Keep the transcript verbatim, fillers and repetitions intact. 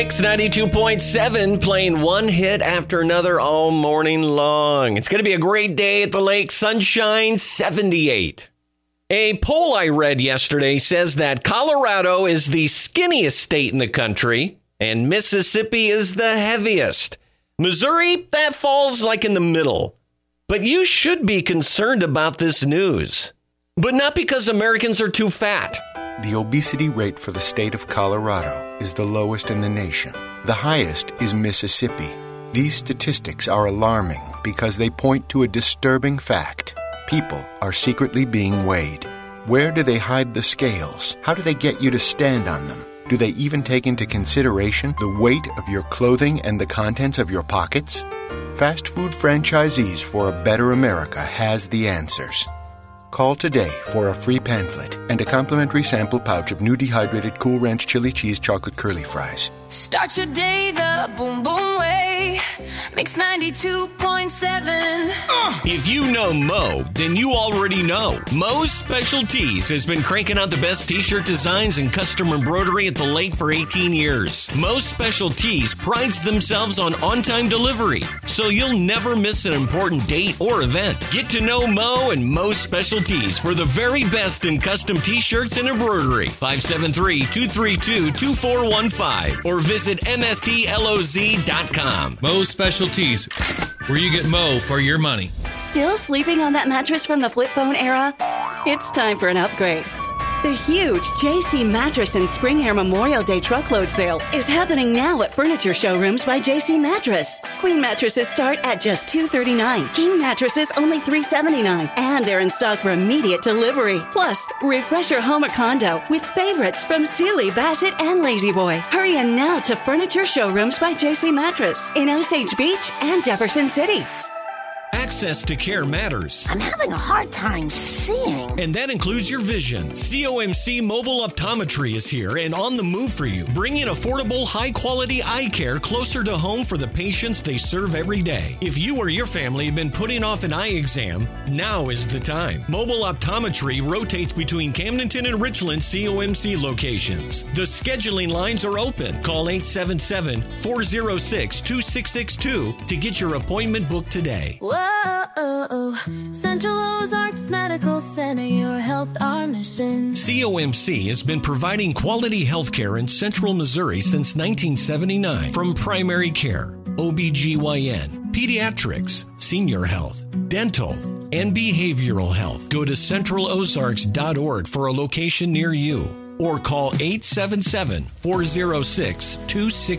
X ninety-two point seven playing one hit after another all morning long. It's going to be a great day at the lake. Sunshine, seventy-eight. A poll I read yesterday says that Colorado is the skinniest state in the country and Mississippi is the heaviest. Missouri, that falls like in the middle. But you should be concerned about this news. But not because Americans are too fat. The obesity rate for the state of Colorado is the lowest in the nation. The highest is Mississippi. These statistics are alarming because they point to a disturbing fact. People are secretly being weighed. Where do they hide the scales? How do they get you to stand on them? Do they even take into consideration the weight of your clothing and the contents of your pockets? Fast Food Franchisees for a Better America has the answers. Call today for a free pamphlet and a complimentary sample pouch of new dehydrated Cool Ranch chili cheese chocolate curly fries. Start your day the boom boom way. Mix ninety-two point seven. If you know Mo, then you already know. Mo's Specialties has been cranking out the best t-shirt designs and custom embroidery at the lake for eighteen years. Mo's Specialties prides themselves on on-time delivery, so you'll never miss an important date or event. Get to know Mo and Mo's Specialties for the very best in custom t-shirts and embroidery. five seven three, two three two, two four one five or visit M S T L O Z dot com. Mo's Specialties, where you get Mo for your money. Still sleeping on that mattress from the flip phone era? It's time for an upgrade. The huge J C Mattress and Spring Air Memorial Day truckload sale is happening now at Furniture Showrooms by J C Mattress. Queen mattresses start at just two hundred thirty-nine dollars. King mattresses only three hundred seventy-nine dollars. And they're in stock for immediate delivery. Plus, refresh your home or condo with favorites from Sealy, Bassett, and Lazy Boy. Hurry in now to Furniture Showrooms by J C Mattress in Osage Beach and Jefferson City. Access to care matters. I'm having a hard time seeing. And that includes your vision. C O M C Mobile Optometry is here and on the move for you, bringing affordable, high-quality eye care closer to home for the patients they serve every day. If you or your family have been putting off an eye exam, now is the time. Mobile Optometry rotates between Camdenton and Richland C O M C locations. The scheduling lines are open. Call eight seven seven, four zero six, two six six two to get your appointment booked today. Whoa, Central Ozarks Medical Center, your health, our mission. C O M C has been providing quality health care in Central Missouri since nineteen seventy-nine. From primary care, O B G Y N, pediatrics, senior health, dental, and behavioral health. Go to central ozarks dot org for a location near you or call eight seven seven, four zero six, two six